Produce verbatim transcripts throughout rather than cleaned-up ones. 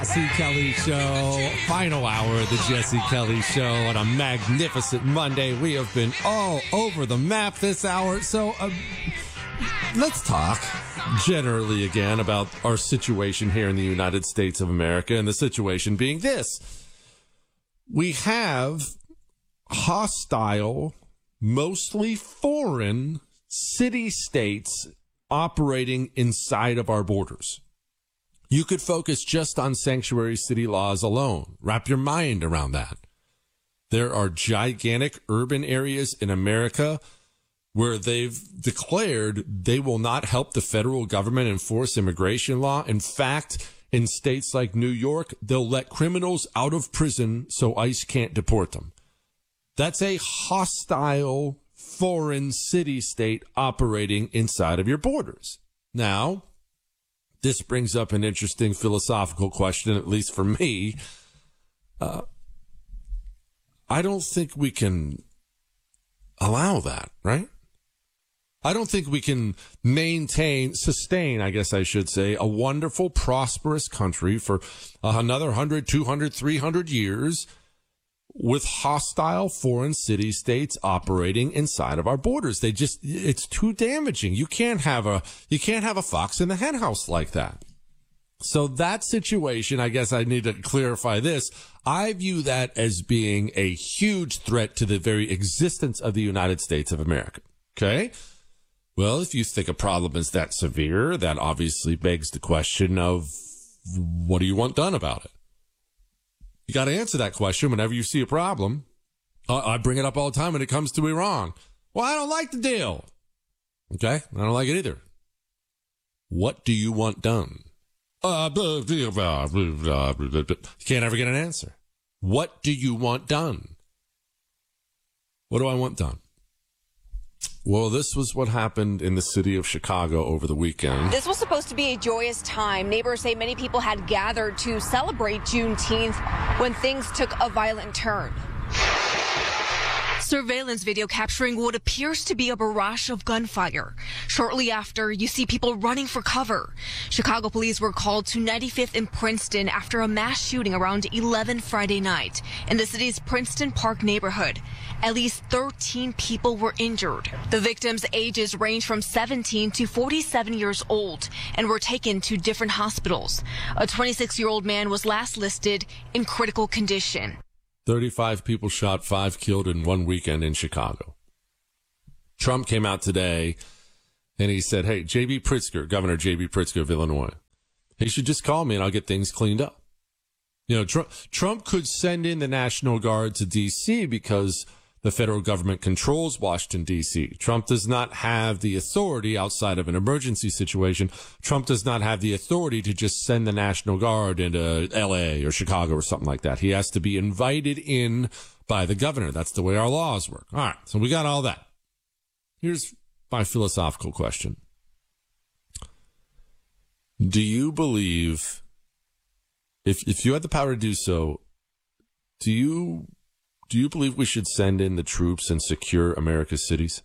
Jesse Kelly Show, final hour of the Jesse Kelly Show on a magnificent Monday. We have been all over the map this hour, so uh, let's talk generally again about our situation here in the United States of America, and the situation being this. We have hostile, mostly foreign city-states operating inside of our borders. You could focus just on sanctuary city laws alone. Wrap your mind around that. There are gigantic urban areas in America where they've declared they will not help the federal government enforce immigration law. In fact, in states like New York, they'll let criminals out of prison so ICE can't deport them. That's a hostile foreign city-state operating inside of your borders. Now, this brings up an interesting philosophical question, at least for me. Uh, I don't think we can allow that, right? I don't think we can maintain, sustain, I guess I should say, a wonderful, prosperous country for another one hundred, two hundred, three hundred years with hostile foreign city-states operating inside of our borders. They just, it's too damaging. You can't have a, you can't have a fox in the henhouse like that. So that situation, I guess I need to clarify this. I view that as being a huge threat to the very existence of the United States of America. Okay? Well, if you think a problem is that severe, that obviously begs the question of what do you want done about it? You got to answer that question whenever you see a problem. Uh, I bring it up all the time when it comes to Iran. Well, I don't like the deal. Okay? I don't like it either. What do you want done? Uh, blah, blah, blah, blah, blah, blah. You can't ever get an answer. What do you want done? What do I want done? Well, this was what happened in the city of Chicago over the weekend. This was supposed to be a joyous time. Neighbors say many people had gathered to celebrate Juneteenth when things took a violent turn. Surveillance video capturing what appears to be a barrage of gunfire. Shortly after, you see people running for cover. Chicago police were called to ninety-fifth and Princeton after a mass shooting around eleven Friday night in the city's Princeton Park neighborhood. At least thirteen people were injured. The victims' ages range from seventeen to forty-seven years old and were taken to different hospitals. A twenty-six-year-old man was last listed in critical condition. thirty-five people shot, five killed in one weekend in Chicago. Trump came out today and he said, hey, J B. Pritzker, Governor J B. Pritzker of Illinois, he should just call me and I'll get things cleaned up. You know, Trump, Trump could send in the National Guard to D C because the federal government controls Washington, D C. Trump does not have the authority outside of an emergency situation. Trump does not have the authority to just send the National Guard into L A or Chicago or something like that. He has to be invited in by the governor. That's the way our laws work. All right, so we got all that. Here's my philosophical question. Do you believe, if if you had the power to do so, do you Do you believe we should send in the troops and secure America's cities?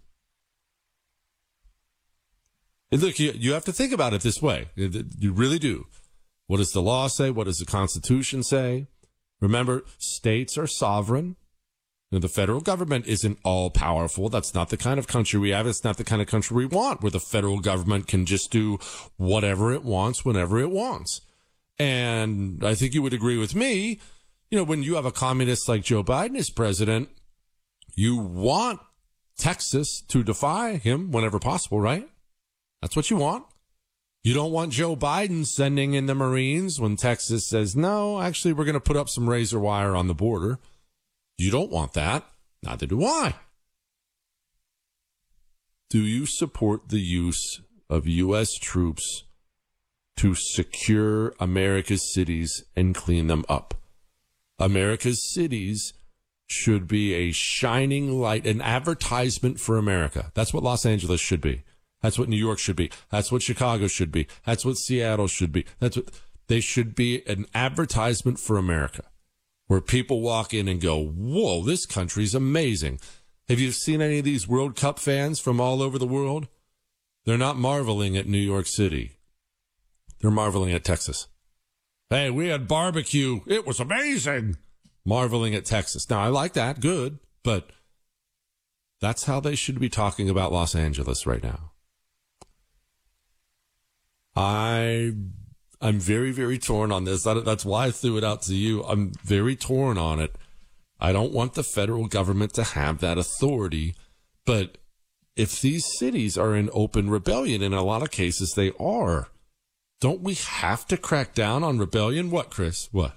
And look, you, you have to think about it this way. You really do. What does the law say? What does the Constitution say? Remember, states are sovereign. You know, the federal government isn't all powerful. That's not the kind of country we have. It's not the kind of country we want, where the federal government can just do whatever it wants whenever it wants. And I think you would agree with me. You know, when you have a communist like Joe Biden as president, you want Texas to defy him whenever possible, right? That's what you want. You don't want Joe Biden sending in the Marines when Texas says, no, actually, we're going to put up some razor wire on the border. You don't want that. Neither do I. Do you support the use of U S troops to secure America's cities and clean them up? America's cities should be a shining light, an advertisement for America. That's what Los Angeles should be. That's what New York should be. That's what Chicago should be. That's what Seattle should be. That's what they should be, an advertisement for America, where people walk in and go, whoa, this country's amazing. Have you seen any of these World Cup fans from all over the world? They're not marveling at New York City. They're marveling at Texas. Hey, we had barbecue. It was amazing. Marveling at Texas. Now, I like that. Good. But that's how they should be talking about Los Angeles right now. I, I'm very, very torn on this. That, that's why I threw it out to you. I'm very torn on it. I don't want the federal government to have that authority. But if these cities are in open rebellion, in a lot of cases they are, don't we have to crack down on rebellion? What, Chris? What?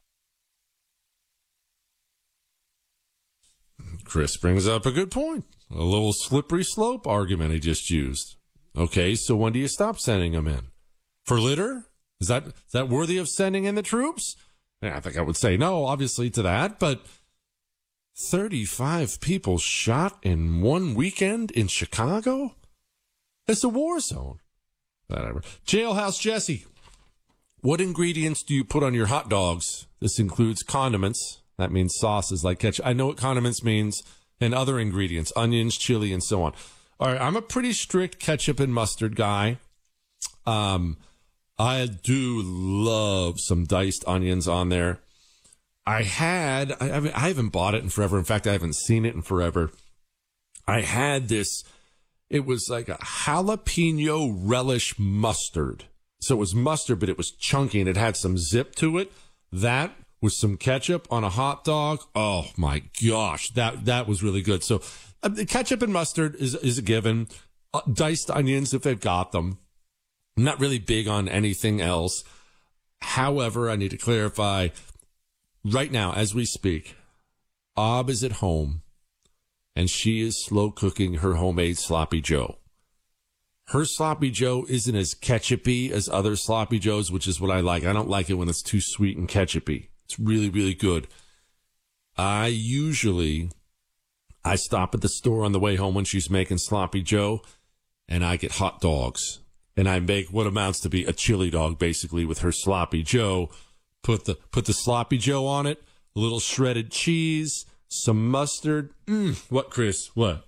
Chris brings up a good point. A little slippery slope argument he just used. Okay, so when do you stop sending them in? For litter? Is that is that worthy of sending in the troops? Yeah, I think I would say no, obviously, to that, but thirty-five people shot in one weekend in Chicago? It's a war zone. Whatever. Jailhouse Jesse, what ingredients do you put on your hot dogs? This includes condiments. That means sauces like ketchup. I know what condiments means, and other ingredients, onions, chili, and so on. All right, I'm a pretty strict ketchup and mustard guy. Um, I do love some diced onions on there. I had, I, I haven't bought it in forever. In fact, I haven't seen it in forever. I had this, it was like a jalapeno relish mustard. So it was mustard, but it was chunky and it had some zip to it. That with some ketchup on a hot dog. Oh my gosh, that that was really good. So uh, ketchup and mustard is is a given. Uh, diced onions if they've got them. I'm not really big on anything else. However, I need to clarify right now as we speak, Ob is at home and she is slow cooking her homemade sloppy joe. Her sloppy joe isn't as ketchupy as other sloppy joes, which is what I like. I don't like it when it's too sweet and ketchupy. It's really, really good. I usually, I stop at the store on the way home when she's making sloppy joe, and I get hot dogs. And I make what amounts to be a chili dog, basically, with her sloppy joe. Put the put the sloppy joe on it, a little shredded cheese, some mustard. Mm, what, Chris? What?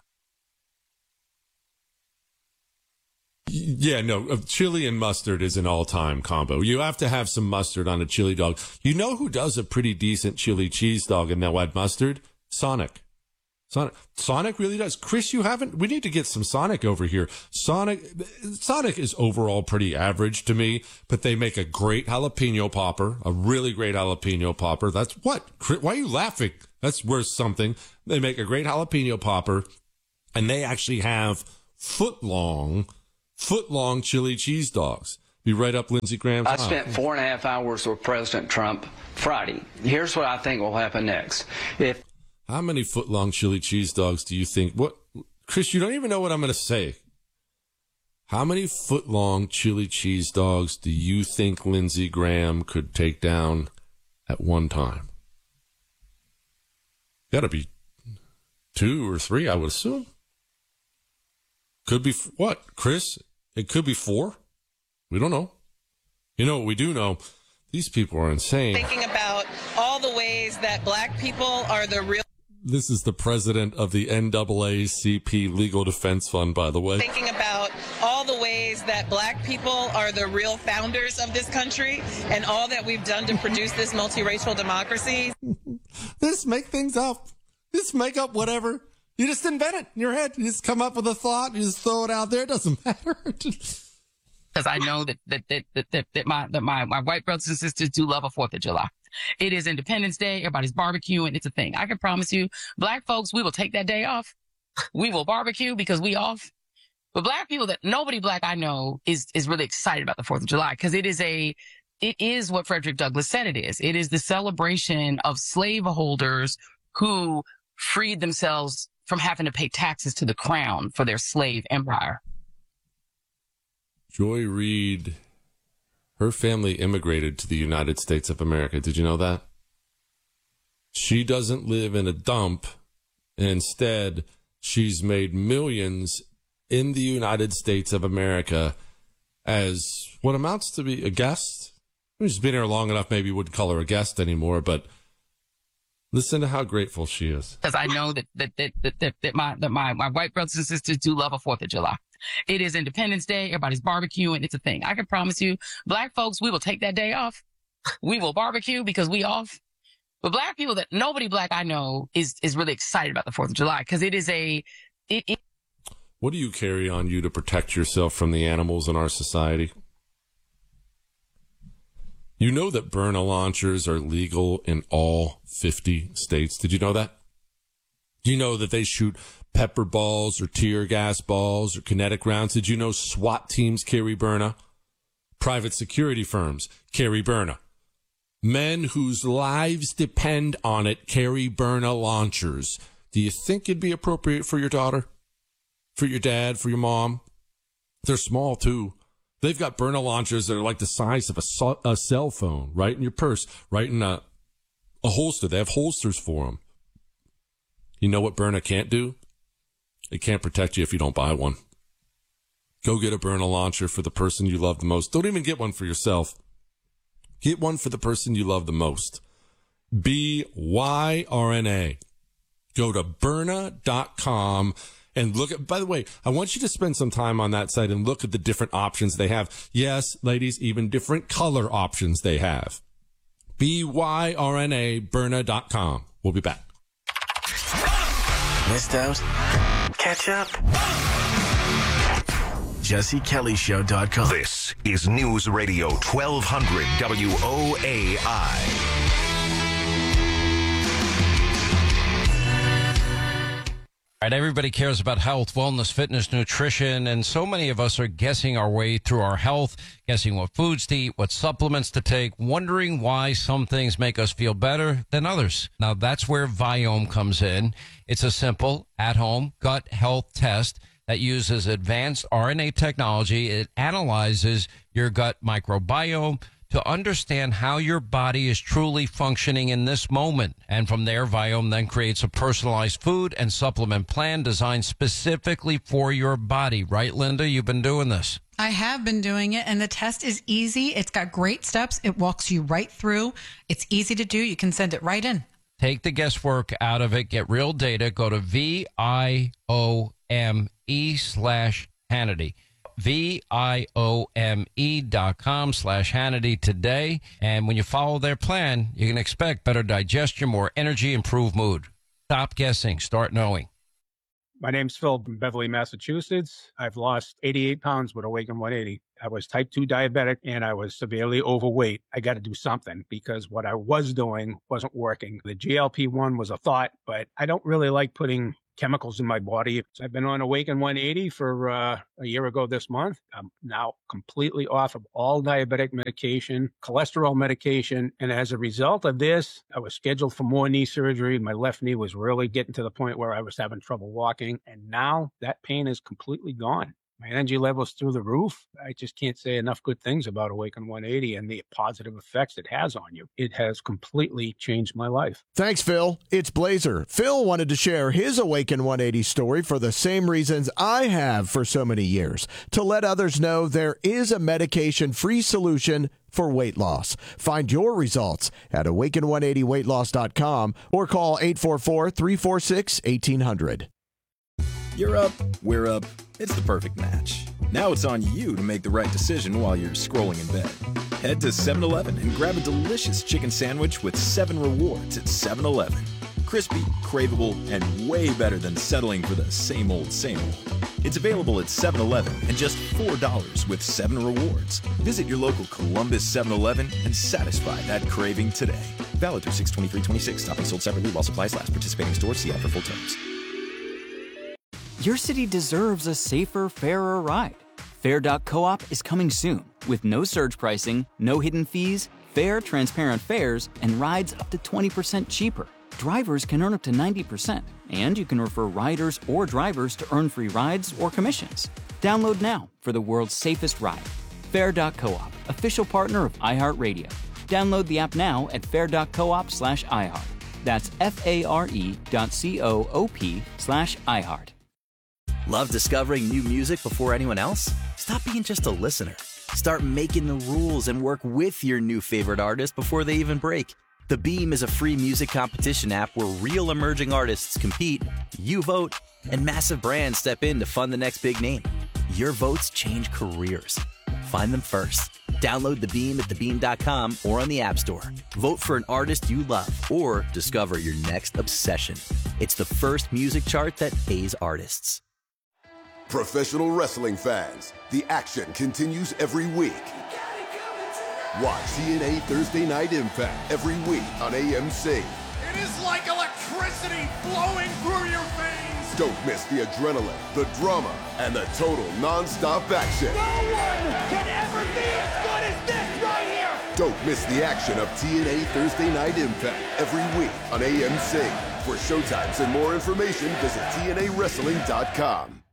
Yeah, no, chili and mustard is an all-time combo. You have to have some mustard on a chili dog. You know who does a pretty decent chili cheese dog and they'll add mustard? Sonic. Sonic. Sonic really does. Chris, you haven't, we need to get some Sonic over here. Sonic, Sonic is overall pretty average to me, but they make a great jalapeno popper, a really great jalapeno popper. That's what? Why are you laughing? That's worth something. They make a great jalapeno popper, and they actually have foot-long foot-long chili cheese dogs. Be right up Lindsey Graham's I spent four and a half hours with President Trump Friday. Here's what I think will happen next. If How many foot-long chili cheese dogs do you think? What, Chris, you don't even know what I'm going to say. How many foot-long chili cheese dogs do you think Lindsey Graham could take down at one time? Got to be two or three, I would assume. Could be, what, Chris? It could be four. We don't know. You know what we do know? These people are insane. Thinking about all the ways that black people are the real... This is the president of the N double A C P Legal Defense Fund, by the way. Thinking about all the ways that black people are the real founders of this country and all that we've done to produce this multiracial democracy. Just make things up. Just make up whatever. You just invent it in your head. You just come up with a thought. You just throw it out there. It doesn't matter. Because I know that that that that, that, that my that my, my white brothers and sisters do love a Fourth of July. It is Independence Day. Everybody's barbecuing. It's a thing. I can promise you, black folks, we will take that day off. We will barbecue because we off. But black people that nobody black I know is is really excited about the Fourth of July because it is a it is what Frederick Douglass said it is. It is the celebration of slaveholders who freed themselves from having to pay taxes to the crown for their slave empire. Joy Reid, her family immigrated to the United States of America. Did you know that? She doesn't live in a dump. Instead, she's made millions in the United States of America as what amounts to be a guest. She's been here long enough, maybe you wouldn't call her a guest anymore, but listen to how grateful she is. Because I know that that that that, that, that my that my, my white brothers and sisters do love a Fourth of July. It is Independence Day. Everybody's barbecuing. It's a thing. I can promise you, black folks, we will take that day off. we will barbecue because we off. But black people that nobody black I know is, is really excited about the fourth of July because it is a, it, it. What do you carry on you to protect yourself from the animals in our society? You know that Byrna launchers are legal in all fifty states. Did you know that? Do you know that they shoot pepper balls or tear gas balls or kinetic rounds? Did you know SWAT teams carry Byrna? Private security firms carry Byrna. Men whose lives depend on it carry Byrna launchers. Do you think it'd be appropriate for your daughter? For your dad? For your mom? They're small, too. They've got Byrna launchers that are like the size of a, so- a cell phone, right in your purse, right in a, a holster. They have holsters for them. You know what Byrna can't do? It can't protect you if you don't buy one. Go get a Byrna launcher for the person you love the most. Don't even get one for yourself. Get one for the person you love the most. B Y R N A. Go to Byrna dot com and look at, by the way, I want you to spend some time on that site and look at the different options they have. Yes, ladies, even different color options they have. B Y R N A, Byrna dot com. We'll be back. Missed out? Catch up? Jesse Kelly Show dot com. This is News Radio twelve hundred W O A I. All right, everybody cares about health, wellness, fitness, nutrition, and so many of us are guessing our way through our health, guessing what foods to eat, what supplements to take, wondering why some things make us feel better than others. Now, that's where Viome comes in. It's a simple, at-home gut health test that uses advanced R N A technology. It analyzes your gut microbiome to understand how your body is truly functioning in this moment. And from there, Viome then creates a personalized food and supplement plan designed specifically for your body. Right, Linda? You've been doing this. I have been doing it, and the test is easy. It's got great steps. It walks you right through. It's easy to do. You can send it right in. Take the guesswork out of it. Get real data. Go to V I O M E slash Hannity. V I O M E dot com slash Hannity today. And when you follow their plan, you can expect better digestion, more energy, improved mood. Stop guessing. Start knowing. My name's Phil from Beverly, Massachusetts. I've lost eighty-eight pounds with Awaken one eighty. I was type two diabetic and I was severely overweight. I got to do something because what I was doing wasn't working. The G L P one was a thought, but I don't really like putting chemicals in my body. So I've been on Awaken one eighty for uh, a year ago this month. I'm now completely off of all diabetic medication, cholesterol medication. And as a result of this, I was scheduled for more knee surgery. My left knee was really getting to the point where I was having trouble walking. And now that pain is completely gone. My energy level's through the roof. I just can't say enough good things about Awaken one eighty and the positive effects it has on you. It has completely changed my life. Thanks, Phil. It's Blazer. Phil wanted to share his Awaken one eighty story for the same reasons I have for so many years, to let others know there is a medication-free solution for weight loss. Find your results at awaken one eighty weight loss dot com or call eight four four, three four six, one eight hundred. You're up, we're up. It's the perfect match. Now it's on you to make the right decision while you're scrolling in bed. Head to seven eleven and grab a delicious chicken sandwich with seven rewards at seven eleven. Crispy, craveable, and way better than settling for the same old, same old. It's available at seven eleven and just four dollars with seven rewards. Visit your local Columbus seven eleven and satisfy that craving today. Valid through six twenty-three twenty-six. Topping sold separately while supplies last. Participating stores. See ad for full terms. Your city deserves a safer, fairer ride. Fair dot coop is coming soon with no surge pricing, no hidden fees, fair, transparent fares, and rides up to twenty percent cheaper. Drivers can earn up to ninety percent, and you can refer riders or drivers to earn free rides or commissions. Download now for the world's safest ride. Fair dot coop, official partner of iHeartRadio. Download the app now at fair dot coop slash iHeart. That's F-A-R-E dot C-O-O-P slash iHeart. Love discovering new music before anyone else? Stop being just a listener. Start making the rules and work with your new favorite artist before they even break. The Beam is a free music competition app where real emerging artists compete, you vote, and massive brands step in to fund the next big name. Your votes change careers. Find them first. Download The Beam at the beam dot com or on the App Store. Vote for an artist you love or discover your next obsession. It's the first music chart that pays artists. Professional wrestling fans, the action continues every week. Watch T N A Thursday Night Impact every week on A M C. It is like electricity flowing through your veins. Don't miss the adrenaline, the drama, and the total non-stop action. No one can ever be as good as this right here. Don't miss the action of T N A Thursday Night Impact every week on A M C. For showtimes and more information, visit T N A wrestling dot com.